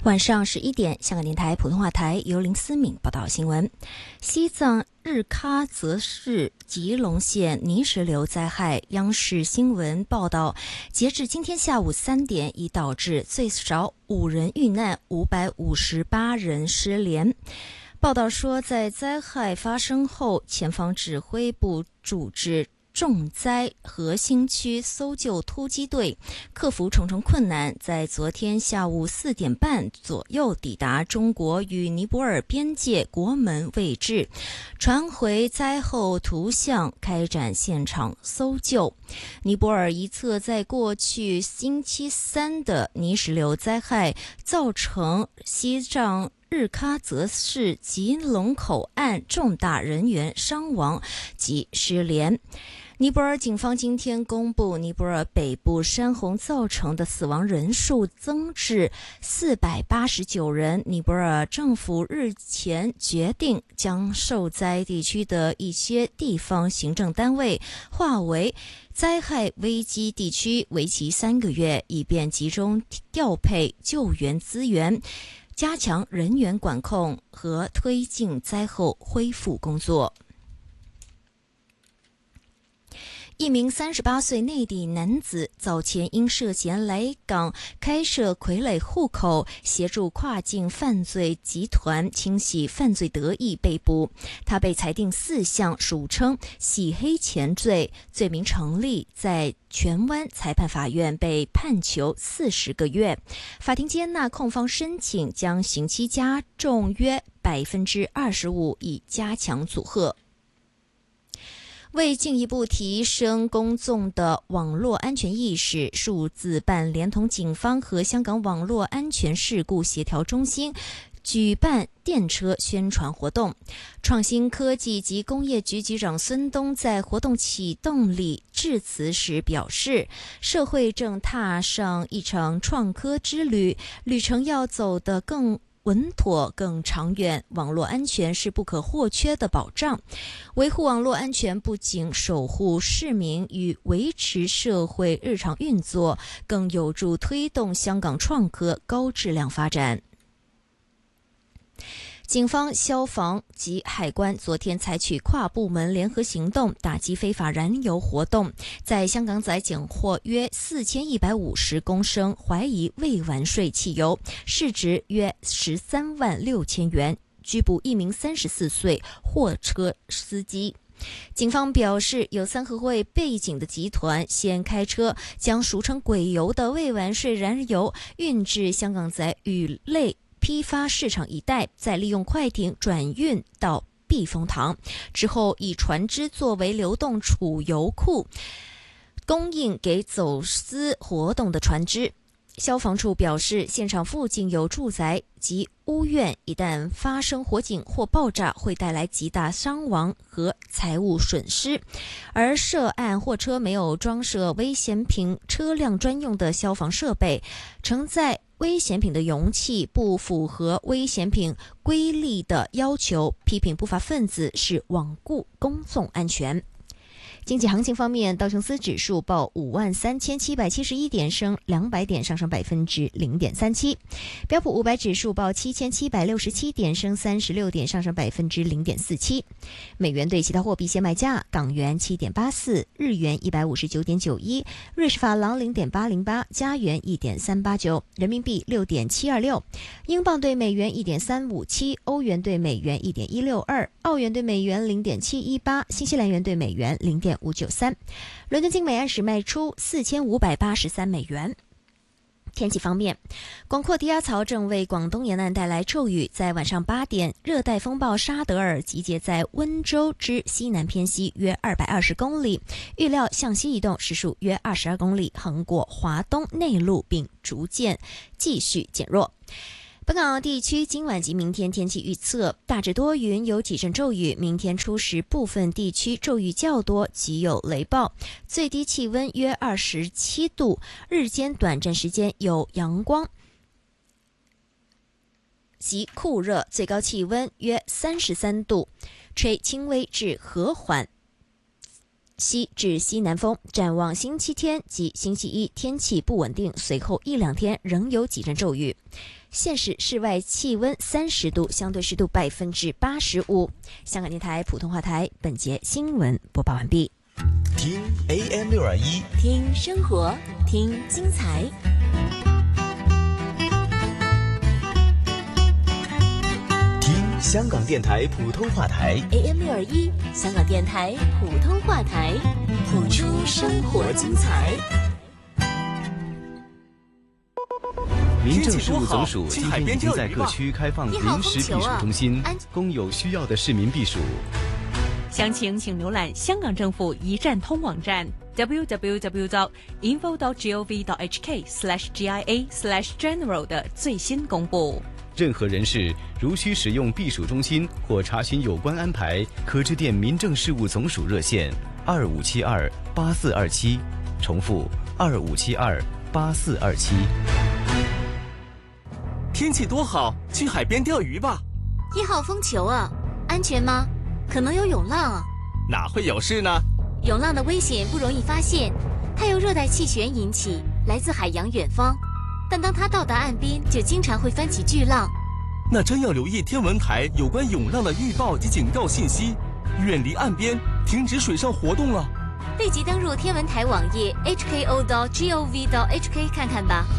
晚上11点，香港电台普通话台由林思敏报道新闻。西藏日喀则市吉隆县泥石流灾害，央视新闻报道，截至今天下午3点，已导致最少5人遇难，558人失联。报道说，在灾害发生后，前方指挥部组织重灾核心区搜救突击队克服重重困难，在昨天下午4点半左右抵达中国与尼泊尔边界国门位置，传回灾后图像，开展现场搜救。尼泊尔一侧在过去星期三的泥石流灾害造成西藏日喀则市吉隆口岸重大人员伤亡及失联。尼泊尔警方今天公布，尼泊尔北部山洪造成的死亡人数增至489人。尼泊尔政府日前决定将受灾地区的一些地方行政单位划为灾害危机地区，为期3个月，以便集中调配救援资源，加强人员管控和推进灾后恢复工作。一名38岁内地男子早前因涉嫌来港开设傀儡户口，协助跨境犯罪集团清洗犯罪得益被捕。他被裁定4项属称洗黑钱罪，罪名成立，在荃湾裁判法院被判囚40个月。法庭接纳控方申请，将刑期加重约25%，以加强阻吓。为进一步提升公众的网络安全意识，数字办连同警方和香港网络安全事故协调中心举办电车宣传活动。创新科技及工业局局长孙东在活动启动礼致辞时表示，社会正踏上一场创科之旅，旅程要走得更稳妥更长远，网络安全是不可或缺的保障。维护网络安全不仅守护市民与维持社会日常运作，更有助推动香港创科高质量发展。警方、消防及海关昨天采取跨部门联合行动，打击非法燃油活动，在香港仔检获约4150公升怀疑未完税汽油，市值约13万6千元，拘捕一名34岁货车司机。警方表示，有3合会背景的集团先开车将俗称鬼油的未完税燃油运至香港仔鱼类批发市场一带，再利用快艇转运到避风塘，之后以船只作为流动储油库，供应给走私活动的船只。消防处表示，现场附近有住宅及屋苑，一旦发生火警或爆炸，会带来极大伤亡和财物损失。而涉案货车没有装设危险品车辆专用的消防设备，承载危险品的容器不符合危险品规例的要求，批评不法分子是罔顾公众安全。经济行情方面，道琼斯指数报53771点，升200点，上升0.37%；标普500指数报7767点，升36点，上升0.47%。美元对其他货币现卖价：港元7.84，日元159.91，瑞士法郎0.808，加元1.389，人民币6.726，英镑对美元1.357，欧元对美元1.162，澳元对美元0.718，新西兰元对美元0.593。伦敦金每安士卖出4583美元。天气方面，广阔低压槽正为广东沿岸带来骤雨。在晚上8点，热带风暴沙德尔集结在温州之西南偏西约220公里，预料向西移动，时速约22公里，横过华东内陆，并逐渐继续减弱。本港地区今晚及明天天气预测：大致多云，有几阵骤雨。明天初时部分地区骤雨较多，及有雷暴。最低气温约27度，日间短暂时间有阳光及酷热，最高气温约33度，吹轻微至和缓西至西南风。展望星期天及星期一天气不稳定，随后1-2天仍有几阵骤雨。现时室外气温30度，相对湿度85%。香港电台普通话台本节新闻播报完毕。 听 AM621， 听生活，听精彩。 听香港电台普通话台 AM621，香港电台普通话台，谱出生活精彩。 民政事务总署今天已经在各区开放临时避暑中心，供有需要的市民避暑。 详情请浏览香港政府一站通网站 www.info.gov.hk/GIA/general 的最新公布。 任何人士如需使用避暑中心或查询有关安排，可致电民政事务总署热线25728427，重复25728427。 天气多好，去海边钓鱼吧。 1号风球啊，安全吗？可能有涌浪啊。 哪会有事呢？ 涌浪的危险不容易发现，它由热带气旋引起，来自海洋远方，但当它到达岸边，就经常会翻起巨浪。 那真要留意天文台有关涌浪的预报及警告信息，远离岸边，停止水上活动了。 立即登入天文台网页 hko.gov.hk 看看吧。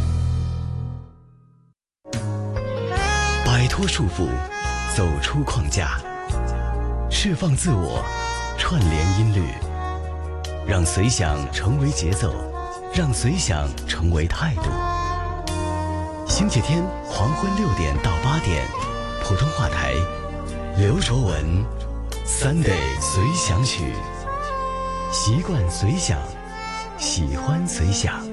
摆脱束缚，走出框架，释放自我，串联音律，让随想成为节奏，让随想成为态度。星期天黄昏6点到8点，普通话台，刘卓文 Sunday 随想曲，习惯随想，喜欢随想。